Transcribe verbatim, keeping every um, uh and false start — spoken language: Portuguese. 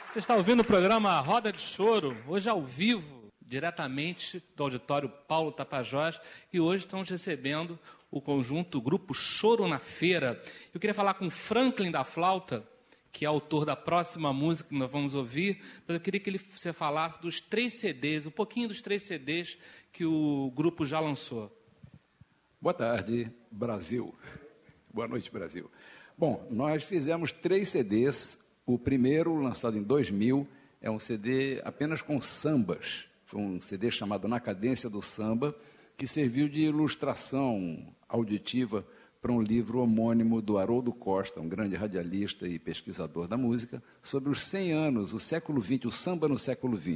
Você está ouvindo o programa Roda de Choro, hoje ao vivo, diretamente do auditório Paulo Tapajós, e hoje estamos recebendo o conjunto Grupo Choro na Feira. Eu queria falar com Franklin da Flauta, que é autor da próxima música que nós vamos ouvir, mas eu queria que ele, você falasse dos três C Ds, um pouquinho dos três C Ds que o grupo já lançou. Boa tarde, Brasil. Boa noite, Brasil. Bom, nós fizemos três C Ds. O primeiro, lançado em dois mil, é um C D apenas com sambas. Foi um C D chamado Na Cadência do Samba, que serviu de ilustração auditiva para um livro homônimo do Haroldo Costa, um grande radialista e pesquisador da música, sobre os cem anos, o século vinte, o samba no século vinte.